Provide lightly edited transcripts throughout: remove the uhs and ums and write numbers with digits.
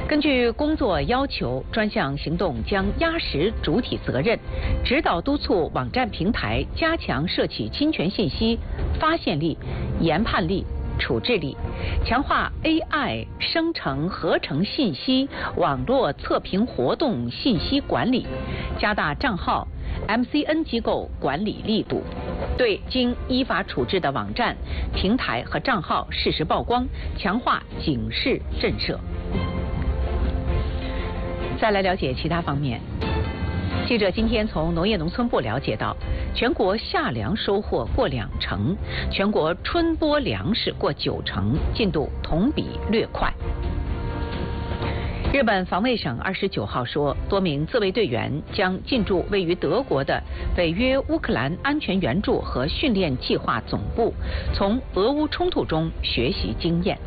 根据工作要求，专项行动将压实主体责任，指导督促网站平台加强涉企侵权信息发现力、研判力、处置力，强化 AI 生成合成信息网络测评活动信息管理，加大账号 MCN 机构管理力度，对经依法处置的网站、平台和账号适时曝光，强化警示震慑。再来了解其他方面。记者今天从农业农村部了解到，全国夏粮收获过20%，全国春播粮食过90%，进度同比略快。日本防卫省29号说，多名自卫队员将进驻位于德国的北约乌克兰安全援助和训练计划总部，从俄乌冲突中学习经验。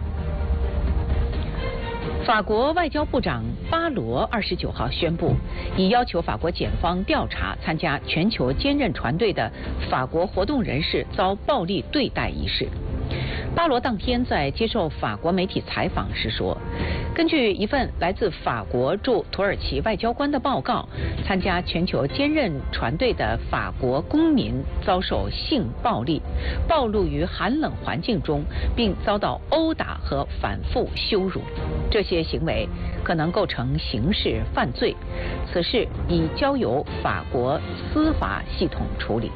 法国外交部长巴罗29号宣布，已要求法国检方调查参加全球坚韧船队的法国活动人士遭暴力对待一事。巴罗当天在接受法国媒体采访时说，根据一份来自法国驻土耳其外交官的报告，参加全球坚韧船队的法国公民遭受性暴力，暴露于寒冷环境中，并遭到殴打和反复羞辱。这些行为可能构成刑事犯罪，此事已交由法国司法系统处理。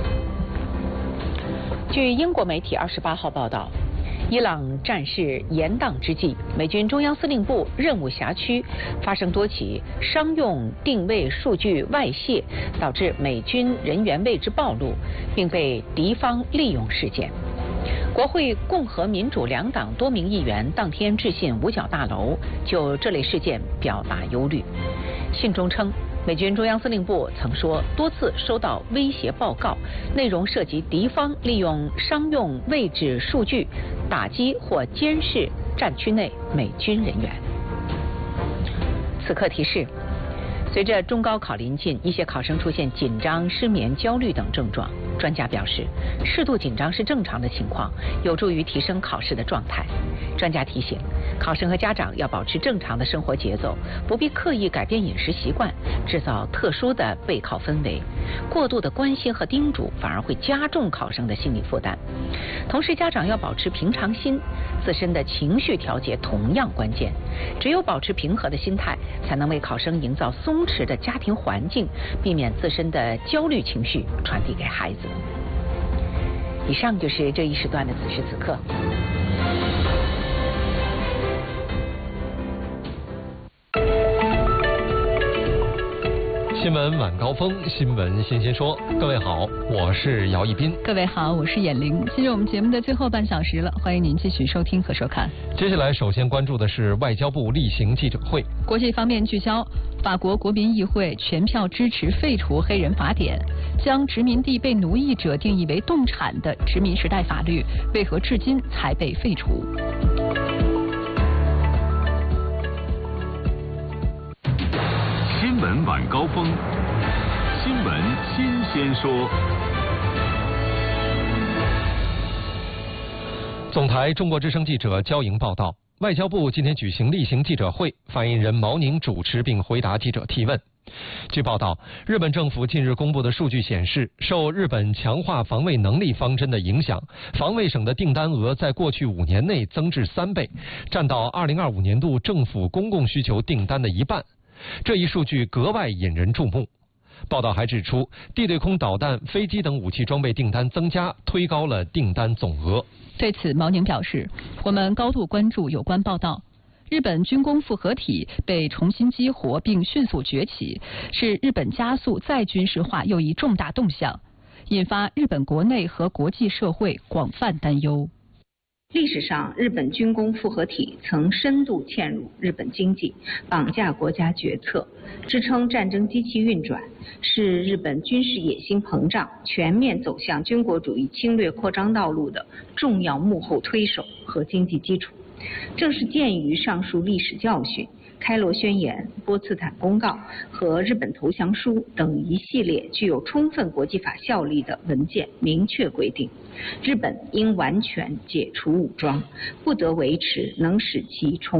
据英国媒体28号报道，伊朗战事延宕之际，美军中央司令部任务辖区发生多起商用定位数据外泄，导致美军人员位置暴露，并被敌方利用事件。国会共和民主两党多名议员当天致信五角大楼，就这类事件表达忧虑。信中称，美军中央司令部曾说多次收到威胁报告，内容涉及敌方利用商用位置数据打击或监视战区内美军人员。此刻提示，随着中高考临近，一些考生出现紧张、失眠、焦虑等症状。专家表示，适度紧张是正常的情况，有助于提升考试的状态。专家提醒，考生和家长要保持正常的生活节奏，不必刻意改变饮食习惯，制造特殊的备考氛围。过度的关心和叮嘱反而会加重考生的心理负担。同时，家长要保持平常心，自身的情绪调节同样关键。只有保持平和的心态，才能为考生营造松弛的家庭环境，避免自身的焦虑情绪传递给孩子。以上就是这一时段的此时此刻。 新闻晚高峰，新闻新鲜说。各位好，我是姚一斌。 各位好，我是闫玲。进入我们节目的最后半小时了，欢迎您继续收听和收看。 接下来首先关注的是外交部例行记者会。 国际方面聚焦，法国国民议会全票支持废除黑人法典，将殖民地被奴役者定义为动产的殖民时代法律，为何至今才被废除？ 新闻晚高峰，新闻新鲜说。 总台中国之声记者焦莹报道，外交部今天举行例行记者会，发言人毛宁主持并回答记者提问。据报道，日本政府近日公布的数据显示，受日本强化防卫能力方针的影响，防卫省的订单额在过去5年内增至3倍，占到2025年度政府公共需求订单的1半。这一数据格外引人注目。报道还指出，地对空导弹、飞机等武器装备订单增加，推高了订单总额。 对此，毛宁表示，我们高度关注有关报道。日本军工复合体被重新激活并迅速崛起，是日本加速再军事化又一重大动向，引发日本国内和国际社会广泛担忧。 历史上，日本军工复合体曾深度嵌入日本经济，绑架国家决策，支撑战争机器运转，是日本军事野心膨胀、全面走向军国主义侵略扩张道路的重要幕后推手和经济基础。正是鉴于上述历史教训，开罗宣言、波茨坦公告和日本投降书等一系列具有充分国际法效力的文件明确规定，日本应完全解除武装，不得维持能使其重